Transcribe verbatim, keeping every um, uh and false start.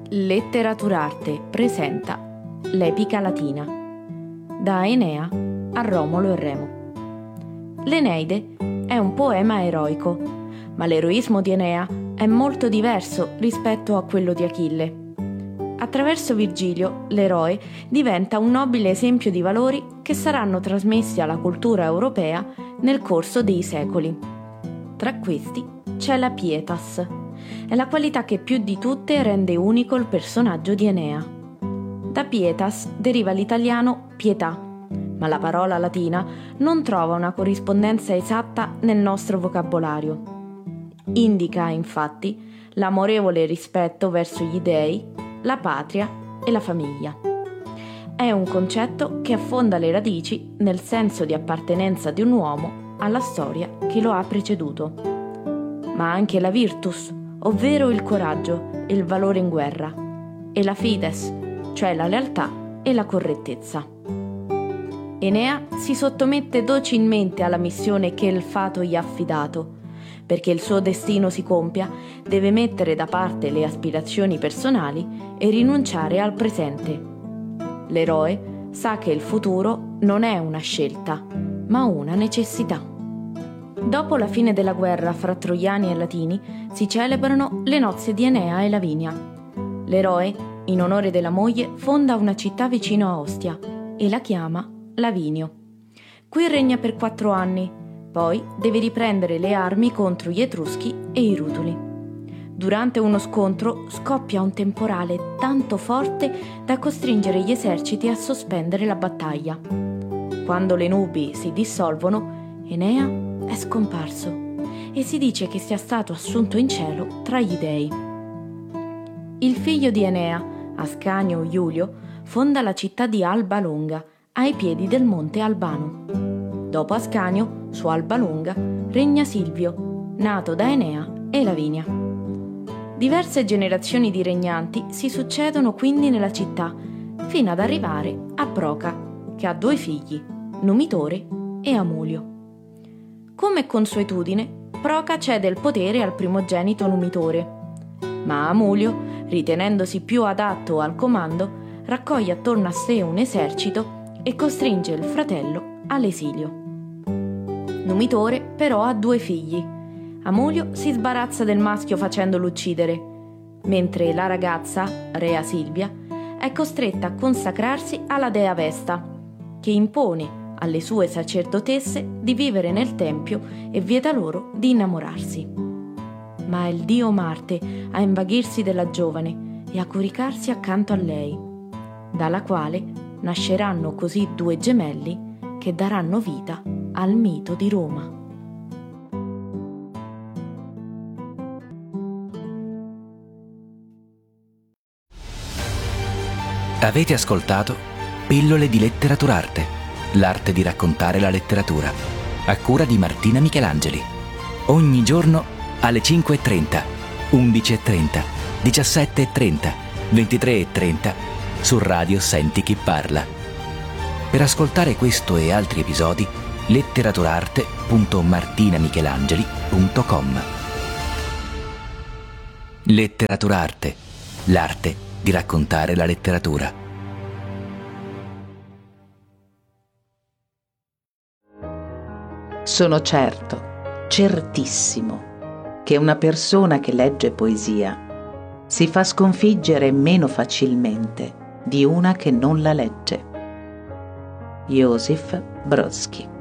Letteraturarte presenta l'Epica Latina, da Enea a Romolo e Remo. L'Eneide è un poema eroico, ma l'eroismo di Enea è molto diverso rispetto a quello di Achille. Attraverso Virgilio, l'eroe diventa un nobile esempio di valori che saranno trasmessi alla cultura europea nel corso dei secoli. Tra questi c'è la pietas. È la qualità che più di tutte rende unico il personaggio di Enea. Da pietas deriva l'italiano pietà, ma la parola latina non trova una corrispondenza esatta nel nostro vocabolario. Indica, infatti, l'amorevole rispetto verso gli dei, la patria e la famiglia. È un concetto che affonda le radici nel senso di appartenenza di un uomo alla storia che lo ha preceduto. Ma anche la virtus, ovvero il coraggio e il valore in guerra, e la fides, cioè la lealtà e la correttezza. Enea si sottomette docilmente alla missione che il fato gli ha affidato. Perché il suo destino si compia, deve mettere da parte le aspirazioni personali e rinunciare al presente. L'eroe sa che il futuro non è una scelta, ma una necessità. Dopo la fine della guerra fra Troiani e Latini si celebrano le nozze di Enea e Lavinia. L'eroe, in onore della moglie, fonda una città vicino a Ostia e la chiama Lavinio. Qui regna per quattro anni, poi deve riprendere le armi contro gli Etruschi e i Rutuli. Durante uno scontro scoppia un temporale tanto forte da costringere gli eserciti a sospendere la battaglia. Quando le nubi si dissolvono, Enea è scomparso e si dice che sia stato assunto in cielo tra gli dei. Il figlio di Enea, Ascanio Iulio, fonda la città di Alba Longa, ai piedi del monte Albano. Dopo Ascanio, su Alba Longa, regna Silvio, nato da Enea e Lavinia. Diverse generazioni di regnanti si succedono quindi nella città, fino ad arrivare a Proca, che ha due figli, Numitore e Amulio. Come consuetudine, Proca cede il potere al primogenito Numitore, ma Amulio, ritenendosi più adatto al comando, raccoglie attorno a sé un esercito e costringe il fratello all'esilio. Numitore però ha due figli. Amulio si sbarazza del maschio facendolo uccidere, mentre la ragazza, Rea Silvia, è costretta a consacrarsi alla dea Vesta, che impone alle sue sacerdotesse di vivere nel tempio e vieta loro di innamorarsi. Ma è il dio Marte a invaghirsi della giovane e a coricarsi accanto a lei, dalla quale nasceranno così due gemelli che daranno vita al mito di Roma. Avete ascoltato Pillole di Letteraturarte, l'arte di raccontare la letteratura, a cura di Martina Michelangeli. Ogni giorno alle cinque e trenta, undici e trenta, diciassette e trenta, ventitré e trenta su Radio Senti Chi Parla. Per ascoltare questo e altri episodi, letteraturarte punto martinamichelangeli punto com. Letteraturarte, l'arte di raccontare la letteratura. Sono certo, certissimo, che una persona che legge poesia si fa sconfiggere meno facilmente di una che non la legge. Josif Brodsky.